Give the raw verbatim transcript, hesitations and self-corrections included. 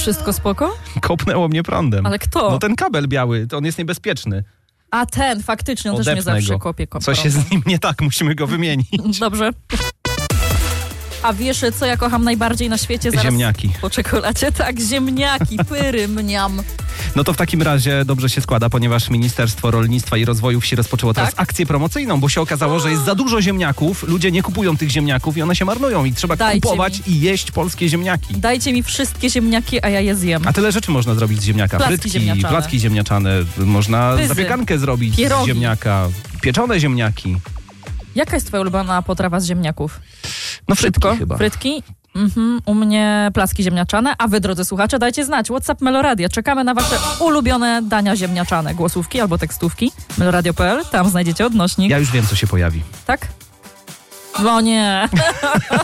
Wszystko spoko? Kopnęło mnie prądem. Ale kto? No ten kabel biały, to on jest niebezpieczny. A ten, faktycznie, on też mnie Odepnę zawsze go. kopie kopie. Coś jest z nim nie tak, musimy go wymienić. Dobrze. A wiesz, co ja kocham najbardziej na świecie? Zaraz Ziemniaki. Po czekoladzie? Tak, ziemniaki, pyry, mniam. No to w takim razie dobrze się składa, ponieważ Ministerstwo Rolnictwa i Rozwoju Wsi rozpoczęło teraz Tak? akcję promocyjną, bo się okazało, że jest za dużo ziemniaków, ludzie nie kupują tych ziemniaków i one się marnują i trzeba Dajcie kupować i jeść polskie ziemniaki. Dajcie mi wszystkie ziemniaki, a ja je zjem. A tyle rzeczy można zrobić z ziemniaka. Placki Frytki, ziemniaczane. placki ziemniaczane, można Pyzy. zapiekankę zrobić Pierogi. z ziemniaka, pieczone ziemniaki. Jaka jest twoja ulubiona potrawa z ziemniaków? No frytki Szybko? chyba. Frytki? Mhm, u mnie placki ziemniaczane, a wy, drodzy słuchacze, dajcie znać. WhatsApp Meloradia. Czekamy na wasze ulubione dania ziemniaczane. Głosówki albo tekstówki. meloradio kropka p l, tam znajdziecie odnośnik. Ja już wiem, co się pojawi. Tak? No nie.